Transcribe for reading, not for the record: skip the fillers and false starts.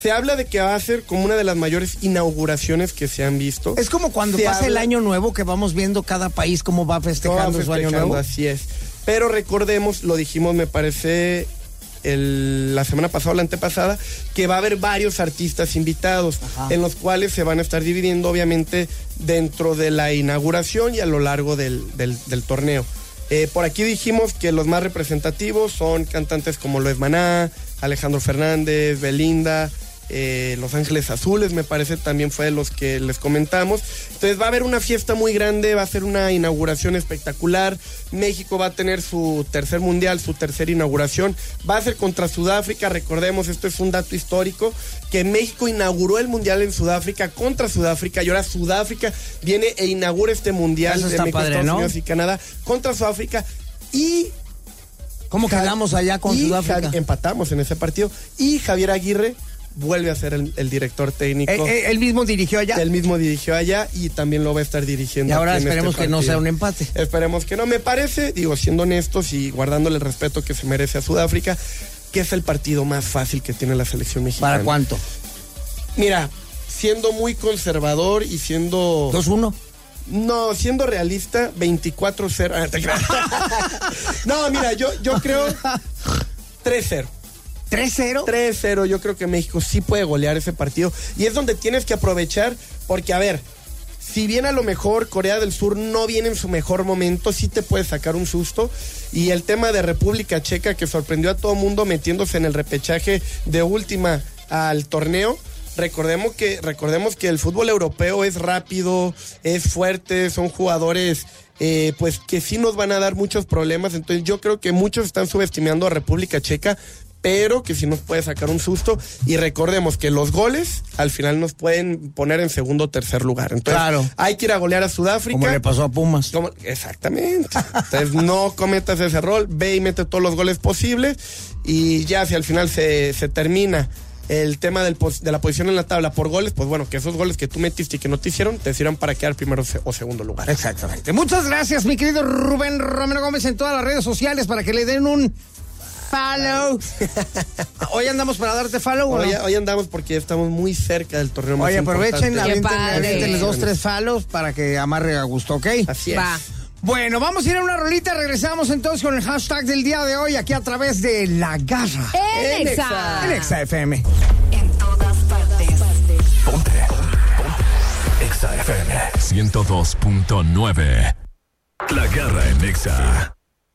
Se habla de que va a ser como una de las mayores inauguraciones que se han visto. Es como cuando pasa el año nuevo, que vamos viendo cada país cómo va festejando su año nuevo. Así es. Pero recordemos, lo dijimos, me parece, la semana pasada o la antepasada, que va a haber varios artistas invitados, en los cuales se van a estar dividiendo, obviamente, dentro de la inauguración y a lo largo del torneo. Por aquí dijimos que los más representativos son cantantes como lo es Maná, Alejandro Fernández, Belinda, Los Ángeles Azules, me parece, también fue de los que les comentamos. Entonces va a haber una fiesta muy grande, va a ser una inauguración espectacular. México va a tener su tercer mundial, su tercera inauguración. Va a ser contra Sudáfrica, recordemos, esto es un dato histórico, que México inauguró el mundial en Sudáfrica contra Sudáfrica, y ahora Sudáfrica viene e inaugura este mundial de México, padre, Estados ¿no? Unidos y Canadá contra Sudáfrica. Y ¿cómo quedamos allá con Sudáfrica? Empatamos en ese partido. Y Javier Aguirre vuelve a ser el director técnico. ¿Él mismo dirigió allá? Él mismo dirigió allá y también lo va a estar dirigiendo. Y ahora aquí esperemos que no sea un empate. Esperemos que no. Me parece, digo, siendo honestos y guardándole el respeto que se merece a Sudáfrica, que es el partido más fácil que tiene la selección mexicana. ¿Para cuánto? Mira, siendo muy conservador y siendo... 2-1. No, siendo realista, 24-0. No, mira, yo creo 3-0. ¿3-0? 3-0, yo creo que México sí puede golear ese partido. Y es donde tienes que aprovechar, porque a ver, si bien a lo mejor Corea del Sur no viene en su mejor momento, sí te puede sacar un susto. Y el tema de República Checa, que sorprendió a todo mundo metiéndose en el repechaje de última al torneo. Recordemos que el fútbol europeo es rápido, es fuerte, son jugadores pues que sí nos van a dar muchos problemas. Entonces yo creo que muchos están subestimando a República Checa, pero que sí nos puede sacar un susto. Y recordemos que los goles al final nos pueden poner en segundo o tercer lugar. Entonces claro, hay que ir a golear a Sudáfrica. Como le pasó a Pumas. Exactamente. Entonces no cometas ese rol, ve y mete todos los goles posibles. Y ya si al final se termina el tema de la posición en la tabla por goles, pues bueno, que esos goles que tú metiste y que no te hicieron, te sirvan para quedar primero o segundo lugar. Exactamente. Muchas gracias, mi querido Rubén Romero Gómez, en todas las redes sociales para que le den un follow. ¿Hoy andamos para darte follow o no? Hoy andamos porque estamos muy cerca del torneo más aprovechen, importante. aviéntenle 2-3 follows para que amarre a gusto, ¿ok? Así es. Va. Bueno, vamos a ir a una rolita. Regresamos entonces con el hashtag del día de hoy, aquí a través de La Garra. En Exa. En Exa FM. En todas partes. Ponte. Exa FM 102.9. La Garra en Exa.